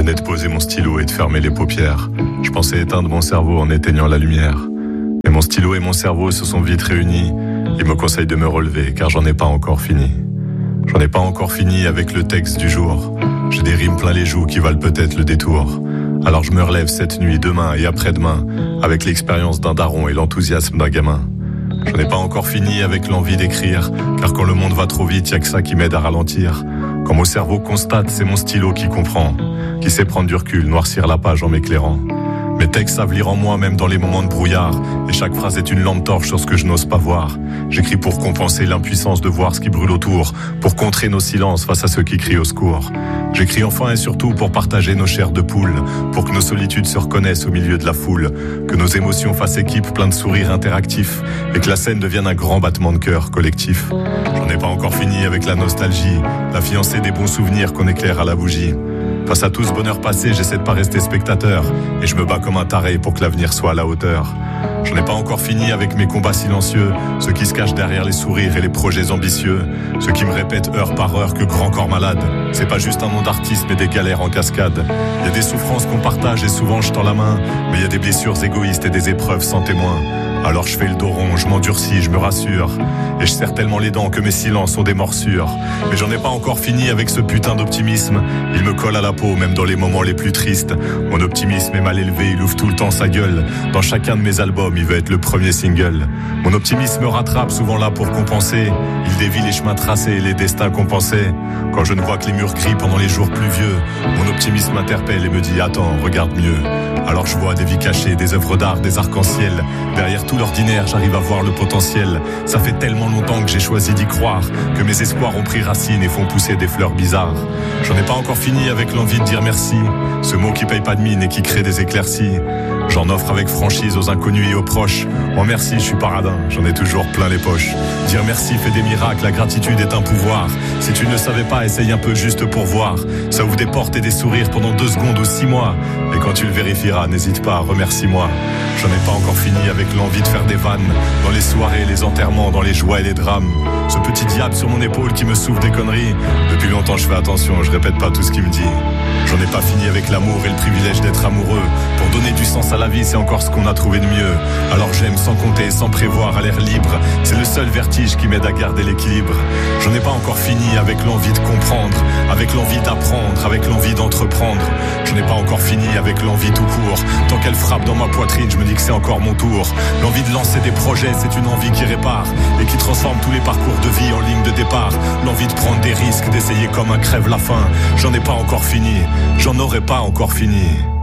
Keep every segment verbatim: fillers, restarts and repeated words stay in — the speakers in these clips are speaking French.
venais de poser mon stylo et de fermer les paupières. Je pensais éteindre mon cerveau en éteignant la lumière. Mais mon stylo et mon cerveau se sont vite réunis. Ils me conseillent de me relever car j'en ai pas encore fini. J'en ai pas encore fini avec le texte du jour. J'ai des rimes plein les joues qui valent peut-être le détour. Alors je me relève cette nuit, demain et après-demain, avec l'expérience d'un daron et l'enthousiasme d'un gamin. Je n'ai pas encore fini avec l'envie d'écrire, car quand le monde va trop vite, y a que ça qui m'aide à ralentir. Quand mon cerveau constate, c'est mon stylo qui comprend, qui sait prendre du recul, noircir la page en m'éclairant. Mes textes savent lire en moi même dans les moments de brouillard, et chaque phrase est une lampe torche sur ce que je n'ose pas voir. J'écris pour compenser l'impuissance de voir ce qui brûle autour, pour contrer nos silences face à ceux qui crient au secours. J'écris enfin et surtout pour partager nos chairs de poule, pour que nos solitudes se reconnaissent au milieu de la foule, que nos émotions fassent équipe plein de sourires interactifs, et que la scène devienne un grand battement de cœur collectif. J'en ai pas encore fini avec la nostalgie, la fiancée des bons souvenirs qu'on éclaire à la bougie. Face à tout ce bonheur passé, j'essaie de pas rester spectateur, et je me bats comme un taré pour que l'avenir soit à la hauteur. J'en ai pas encore fini avec mes combats silencieux, ceux qui se cachent derrière les sourires et les projets ambitieux, ceux qui me répètent heure par heure que grand corps malade, c'est pas juste un nom d'artiste mais des galères en cascade. Y a des souffrances qu'on partage et souvent je tends la main, mais y a des blessures égoïstes et des épreuves sans témoin. Alors je fais le dos rond, je m'endurcis, je me rassure, et je serre tellement les dents que mes silences sont des morsures. Mais j'en ai pas encore fini avec ce putain d'optimisme, il me colle à la peau même dans les moments les plus tristes. Mon optimisme est mal élevé, il ouvre tout le temps sa gueule. Dans chacun de mes albums, il veut être le premier single. Mon optimisme me rattrape, souvent là pour compenser. Il dévie les chemins tracés et les destins qu'on pensait. Quand je ne vois que les murs gris pendant les jours pluvieux, mon optimisme m'interpelle et me dit attends, regarde mieux. Alors je vois des vies cachées, des œuvres d'art, des arcs-en-ciel. Derrière tout l'ordinaire, j'arrive à voir le potentiel. Ça fait tellement longtemps que j'ai choisi d'y croire, que mes espoirs ont pris racine et font pousser des fleurs bizarres. J'en ai pas encore fini avec l'envie de dire merci, ce mot qui paye pas de mine et qui crée des éclaircies. J'en offre avec franchise aux inconnus et aux proches. Oh merci, je suis paradin, j'en ai toujours plein les poches. Dire merci fait des miracles, la gratitude est un pouvoir. Si tu ne le savais pas, essaye un peu juste pour voir. Ça ouvre des portes et des sourires pendant deux secondes ou six mois. Et quand tu le vérifieras, n'hésite pas, remercie-moi. J'en ai pas encore fini avec l'envie de faire des vannes, dans les soirées, les enterrements, dans les joies et les drames. Ce petit diable sur mon épaule qui me souffle des conneries. Depuis longtemps je fais attention, je répète pas tout ce qu'il me dit. J'en ai pas fini avec l'amour et le privilège d'être amoureux. Pour donner du sens à la vie, c'est encore ce qu'on a trouvé de mieux. Alors j'aime sans compter, sans prévoir, à l'air libre. C'est le seul vertige qui m'aide à garder l'équilibre. J'en ai pas encore fini avec l'envie de comprendre, avec l'envie d'apprendre, avec l'envie d'entreprendre. J'en ai pas encore fini avec l'envie tout court. Tant qu'elle frappe dans ma poitrine, je me dis que c'est encore mon tour. L'envie de lancer des projets, c'est une envie qui répare et qui transforme tous les parcours de vie en ligne de départ. L'envie de prendre des risques, d'essayer comme un crève la faim. J'en ai pas encore fini, j'en aurais pas encore fini.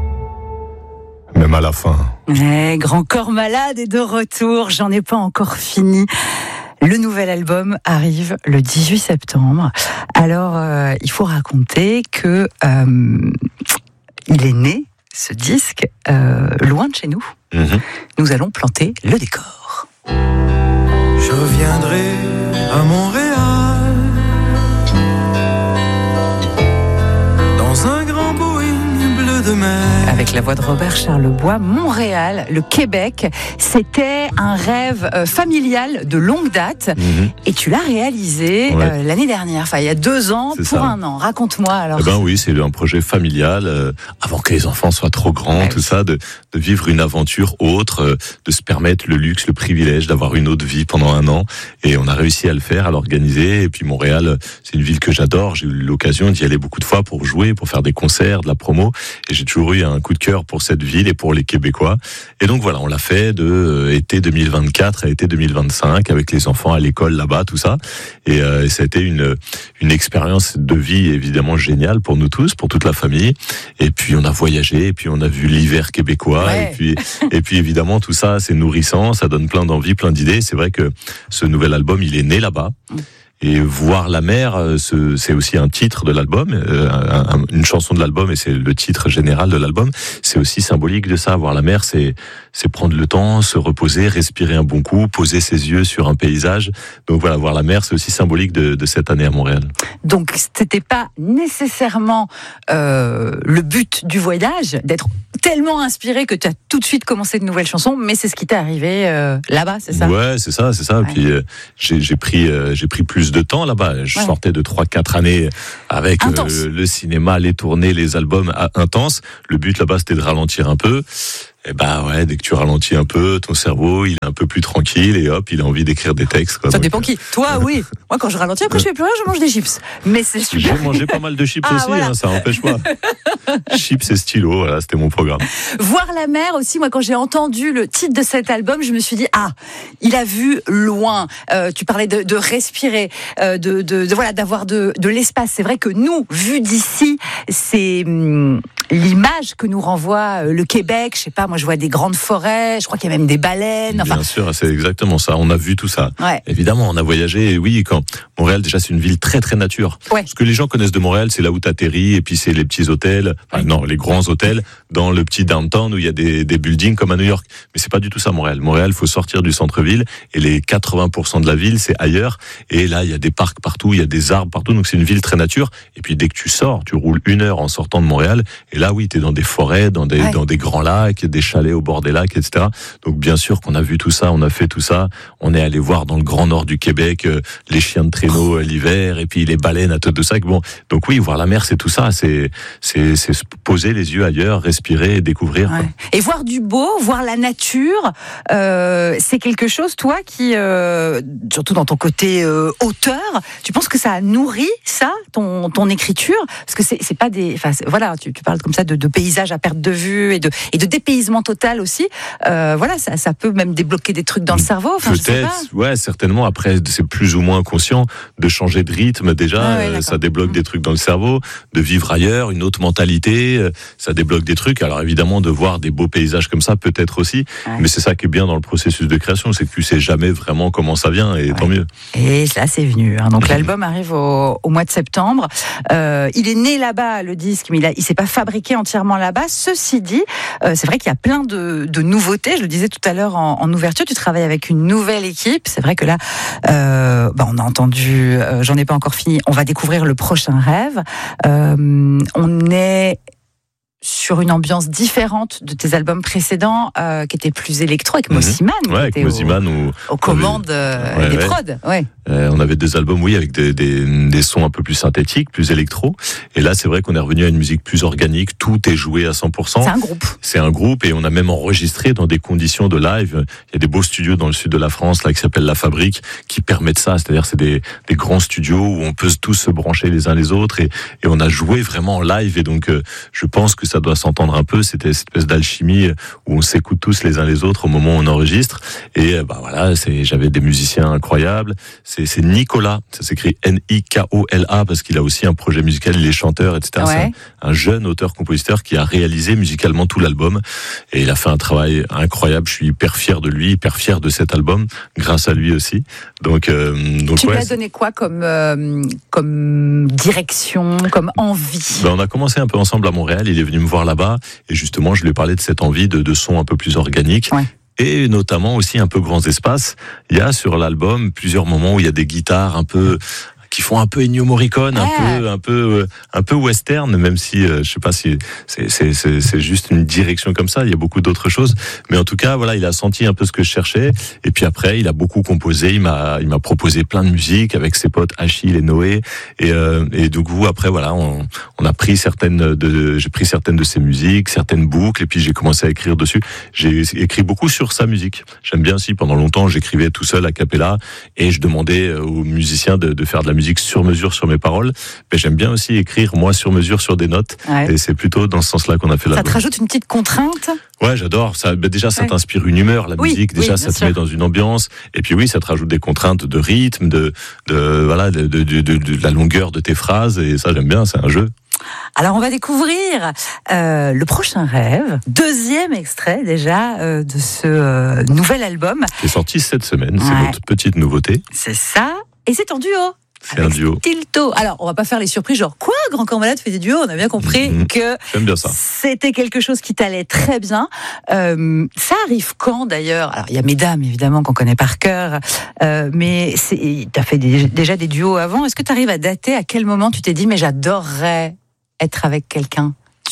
Même à la fin. Eh, Grand Corps Malade est de retour, j'en ai pas encore fini. Le nouvel album arrive le dix-huit septembre. Alors, euh, il faut raconter que euh, il est né, ce disque, euh, loin de chez nous. Mmh. Nous allons planter le décor. Je viendrai à Montréal dans un grand Boeing bleu de mer. Avec la voix de Robert Charlebois, Montréal, le Québec, c'était un rêve euh, familial de longue date. Mmh. Et tu l'as réalisé ouais. euh, l'année dernière, enfin il y a deux ans, c'est pour ça. Un an. Raconte-moi alors. Eh ben oui, c'est un projet familial, euh, avant que les enfants soient trop grands, ouais, tout oui. ça, de, de vivre une aventure autre, euh, de se permettre le luxe, le privilège d'avoir une autre vie pendant un an. Et on a réussi à le faire, à l'organiser. Et puis Montréal, c'est une ville que j'adore. J'ai eu l'occasion d'y aller beaucoup de fois pour jouer, pour faire des concerts, de la promo. Et j'ai toujours eu un coup de cœur pour cette ville et pour les Québécois. Et donc voilà, on l'a fait de euh, été deux mille vingt-quatre à été deux mille vingt-cinq avec les enfants à l'école là-bas, tout ça. Et, euh, et ça a été une une expérience de vie évidemment géniale pour nous tous, pour toute la famille. Et puis on a voyagé, et puis on a vu l'hiver québécois. Ouais. Et puis et puis évidemment tout ça, c'est nourrissant, ça donne plein d'envie, plein d'idées. C'est vrai que ce nouvel album, il est né là-bas. Et voir la mer, c'est aussi un titre de l'album, une chanson de l'album, et c'est le titre général de l'album. C'est aussi symbolique de ça. Voir la mer, c'est c'est prendre le temps, se reposer, respirer un bon coup, poser ses yeux sur un paysage. Donc voilà, voir la mer, c'est aussi symbolique de, de cette année à Montréal. Donc c'était pas nécessairement euh, le but du voyage, d'être tellement inspiré que tu as tout de suite commencé de nouvelles chansons, mais c'est ce qui t'est arrivé euh, là-bas, c'est ça? Ouais, c'est ça, c'est ça. Ouais. Puis euh, j'ai, j'ai pris, euh, j'ai pris plus de temps là-bas. Je ouais. sortais de trois quatre années avec euh, le cinéma, les tournées, les albums à, intenses. Le but là-bas, c'était de ralentir un peu. Et bah ouais, dès que tu ralentis un peu, ton cerveau, il est un peu plus tranquille et hop, il a envie d'écrire des textes. Quoi. Ça donc, dépend qui. Toi, oui. Moi, quand je ralentis, après, je fais plus rien, je mange des chips. Mais c'est super. J'ai mangé pas mal de chips ah, aussi, voilà. hein, ça n'empêche pas. Chips et stylo, voilà, c'était mon programme. Voir la mer aussi, moi, quand j'ai entendu le titre de cet album, je me suis dit, ah, il a vu loin. Euh, tu parlais de, de respirer, euh, de, de, de, voilà, d'avoir de, de l'espace. C'est vrai que nous, vu d'ici, c'est hum, l'image que nous renvoie le Québec. Je sais pas, moi, je vois des grandes forêts, je crois qu'il y a même des baleines. Enfin... Bien sûr, c'est exactement ça. On a vu tout ça. Ouais. Évidemment, on a voyagé. Et oui, quand Montréal, déjà, c'est une ville très, très nature. Ouais. Ce que les gens connaissent de Montréal, c'est là où t'atterris, et puis c'est les petits hôtels, enfin, ouais. non, les grands hôtels, dans le petit downtown où il y a des, des buildings comme à New York. Mais c'est pas du tout ça, Montréal. Montréal, faut sortir du centre-ville, et les quatre-vingts pour cent de la ville, c'est ailleurs. Et là, il y a des parcs partout, il y a des arbres partout. Donc c'est une ville très nature. Et puis dès que tu sors, tu roules une heure en sortant de Montréal. Et là, oui, t'es dans des forêts, dans des, ouais. dans des grands lacs, des chalets au bord des lacs, et cetera. Donc bien sûr qu'on a vu tout ça, on a fait tout ça. On est allé voir dans le grand nord du Québec euh, les chiens de traîneau euh, l'hiver, et puis les baleines à tête de sac. Bon, donc oui, voir la mer, c'est tout ça. C'est c'est c'est se poser les yeux ailleurs, respirer et découvrir. Ouais. Et voir du beau, voir la nature, euh, c'est quelque chose, toi, qui euh, surtout dans ton côté euh, auteur, tu penses que ça a nourri ça, ton ton écriture, parce que c'est c'est pas des, enfin voilà, tu tu parles comme ça de, de paysages à perte de vue et de et de dépaysement total aussi. Euh, voilà, ça, ça peut même débloquer des trucs dans le cerveau. Enfin, peut-être, ouais, certainement. Après, c'est plus ou moins conscient de changer de rythme. Déjà, ah ouais, euh, ça débloque mmh. des trucs dans le cerveau, de vivre ailleurs, une autre mentalité. Euh, ça débloque des trucs. Alors évidemment, de voir des beaux paysages comme ça, peut-être aussi. Ouais. Mais c'est ça qui est bien dans le processus de création, c'est que tu sais jamais vraiment comment ça vient, et ouais. tant mieux. Et là, c'est venu. Hein. Donc l'album arrive au, au mois de septembre. Euh, il est né là-bas, le disque, mais il, a, il s'est pas fabriqué entièrement là-bas. Ceci dit, euh, c'est vrai qu'il y a plein de, de nouveautés. Je le disais tout à l'heure en, en ouverture, tu travailles avec une nouvelle équipe. C'est vrai que là, euh, bah on a entendu, euh, j'en ai pas encore fini, on va découvrir le prochain rêve. Euh, on est sur une ambiance différente de tes albums précédents, euh, qui étaient plus électro, avec Mosiman. Mmh. Ouais, avec Mosiman. Aux, aux commandes euh, ouais, des ouais. prods. Ouais. Euh, on avait des albums, oui, avec des, des, des sons un peu plus synthétiques, plus électro. Et là, c'est vrai qu'on est revenu à une musique plus organique. Tout est joué à cent pour cent. C'est un groupe. C'est un groupe, et on a même enregistré dans des conditions de live. Il y a des beaux studios dans le sud de la France, là, qui s'appellent La Fabrique, qui permettent ça. C'est-à-dire, c'est des, des grands studios où on peut tous se brancher les uns les autres, et, et on a joué vraiment en live. Et donc, euh, je pense que ça doit s'entendre un peu. C'était cette espèce d'alchimie où on s'écoute tous les uns les autres au moment où on enregistre. Et bah voilà, c'est, j'avais des musiciens incroyables. C'est, c'est Nicolas, ça s'écrit N I K O L A, parce qu'il a aussi un projet musical, il est chanteur, et cetera. Ouais. C'est un, un jeune auteur-compositeur qui a réalisé musicalement tout l'album, et il a fait un travail incroyable. Je suis hyper fier de lui, hyper fier de cet album, grâce à lui aussi. Donc, euh, donc tu ouais, lui as donné quoi comme euh, comme direction, comme envie? Ben, on a commencé un peu ensemble à Montréal. Il est venu me voir là-bas, et justement, je lui ai parlé de cette envie de, de son un peu plus organique. Ouais. Et notamment aussi un peu grands espaces. Il y a sur l'album plusieurs moments où il y a des guitares un peu qui font un peu Ennio Morricone, un ouais. peu, un peu, un peu western, même si euh, je sais pas si c'est, c'est, c'est, c'est juste une direction comme ça. Il y a beaucoup d'autres choses, mais en tout cas, voilà, il a senti un peu ce que je cherchais. Et puis après, il a beaucoup composé. Il m'a, il m'a proposé plein de musique avec ses potes Achille et Noé. Et, euh, et du coup, après, voilà, on, on a pris certaines de, j'ai pris certaines de ses musiques, certaines boucles, et puis j'ai commencé à écrire dessus. J'ai écrit beaucoup sur sa musique. J'aime bien aussi. Pendant longtemps, j'écrivais tout seul a cappella, et je demandais aux musiciens de, de faire de la musique sur mesure sur mes paroles. Mais j'aime bien aussi écrire moi sur mesure sur des notes. Ouais. Et c'est plutôt dans ce sens-là qu'on a fait la. Ça te rajoute une petite contrainte? Ouais, j'adore. Ça, bah déjà, ça ouais. t'inspire une humeur, la oui, musique. Déjà, oui, ça te sûr. met dans une ambiance. Et puis oui, ça te rajoute des contraintes de rythme, de, de voilà, de, de, de, de, de la longueur de tes phrases. Et ça, j'aime bien. C'est un jeu. Alors on va découvrir euh, le prochain rêve, deuxième extrait déjà euh, de ce euh, nouvel album. Qui est sorti cette semaine. Ouais. C'est notre petite nouveauté. C'est ça. Et c'est en duo. C'est un duo. Stilto. Alors, on va pas faire les surprises, genre quoi, Grand Corps Malade fait des duos. On a bien compris mmh, que j'aime bien ça. C'était quelque chose qui t'allait très bien. Euh, ça arrive quand d'ailleurs? Alors, il y a Mesdames évidemment qu'on connaît par cœur, euh, mais c'est, t'as fait des, déjà des duos avant. Est-ce que tu arrives à dater à quel moment tu t'es dit mais j'adorerais être avec quelqu'un?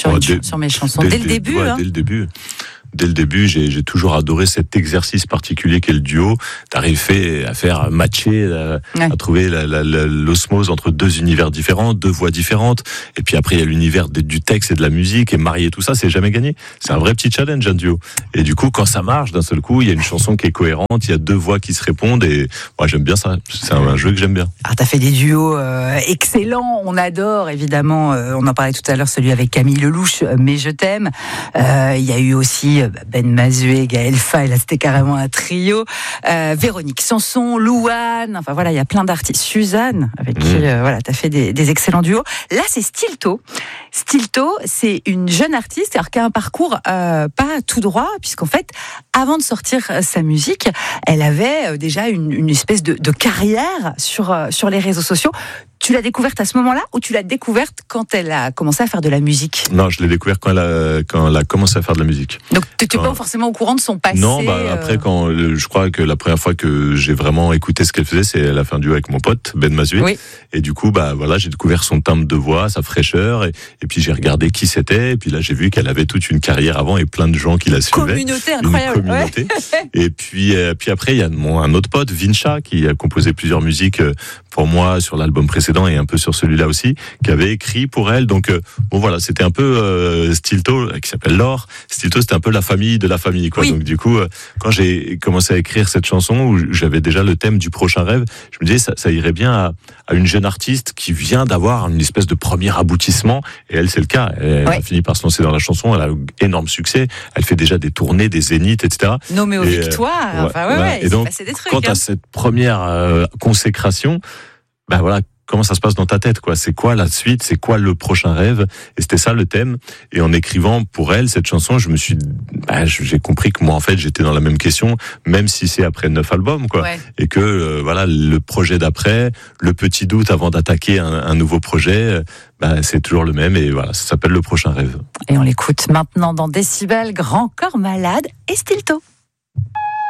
sur, Oh, une dès, ch- sur mes chansons. Dès, dès le début. Ouais, hein. Dès le début. Dès le début, j'ai, j'ai toujours adoré cet exercice particulier qu'est le duo, d'arriver à faire matcher, à, ouais. à trouver la, la, la, l'osmose entre deux univers différents, deux voix différentes. Et puis après, il y a l'univers de, du texte et de la musique, et marier tout ça, c'est jamais gagné. C'est un vrai petit challenge, un duo. Et du coup, quand ça marche, d'un seul coup, il y a une chanson qui est cohérente, il y a deux voix qui se répondent, et moi, j'aime bien ça. C'est un, un jeu que j'aime bien. Alors, t'as fait des duos euh, excellents, on adore, évidemment. Euh, on en parlait tout à l'heure, celui avec Camille Lelouch, Mais je t'aime. Euh, il y a eu aussi Ben Mazué, Gaël Faye, là c'était carrément un trio. Euh, Véronique Sanson, Louane, enfin voilà, il y a plein d'artistes. Suzanne, avec qui mmh. euh, voilà, t'as fait des, des excellents duos. Là, c'est Stilto. Stilto, c'est une jeune artiste, alors qui a un parcours euh, pas tout droit, puisqu'en fait, avant de sortir sa musique, elle avait déjà une, une espèce de, de carrière sur euh, sur les réseaux sociaux. Tu l'as découverte à ce moment-là ou tu l'as découverte quand elle a commencé à faire de la musique ? Non, je l'ai découverte quand elle a, quand elle a commencé à faire de la musique. Donc tu n'étais quand... pas forcément au courant de son passé ? Non, bah, après, quand, je crois que la première fois que j'ai vraiment écouté ce qu'elle faisait, c'est elle a fait un duo avec mon pote, Ben Mazué. Oui. Et du coup, bah, voilà, j'ai découvert son timbre de voix, sa fraîcheur, et, et puis j'ai regardé qui c'était, et puis là j'ai vu qu'elle avait toute une carrière avant et plein de gens qui la suivaient. Communauté incroyable. Une communauté. Ouais. Et puis, euh, puis après, il y a mon, un autre pote, Vincha, qui a composé plusieurs musiques pour moi sur l'album précédent et un peu sur celui là aussi, qui avait écrit pour elle. Donc euh, bon voilà, c'était un peu euh, Stilto, qui s'appelle Laure. Stilto, c'était un peu la famille de la famille, quoi. Oui. Donc du coup, euh, quand j'ai commencé à écrire cette chanson, où j'avais déjà le thème du prochain rêve, je me disais ça, ça irait bien à, à une jeune artiste qui vient d'avoir une espèce de premier aboutissement. Et elle, c'est le cas. Elle ouais. a fini par se lancer dans la chanson. Elle a eu énorme succès. Elle fait déjà des tournées, des zéniths, et cetera. Nommée aux victoires. Euh, enfin ouais, ouais, ouais. Et donc, des trucs, quand hein. à cette première euh, consécration, ben voilà. Comment ça se passe dans ta tête, quoi? C'est quoi la suite? C'est quoi le prochain rêve? Et c'était ça le thème. Et en écrivant pour elle cette chanson, je me suis, bah, j'ai compris que moi en fait j'étais dans la même question, même si c'est après neuf albums, quoi. Ouais. Et que euh, voilà, le projet d'après, le petit doute avant d'attaquer un, un nouveau projet, bah, c'est toujours le même. Et voilà, ça s'appelle Le Prochain Rêve. Et on l'écoute maintenant dans Décibel, Grand Corps Malade et Stilto.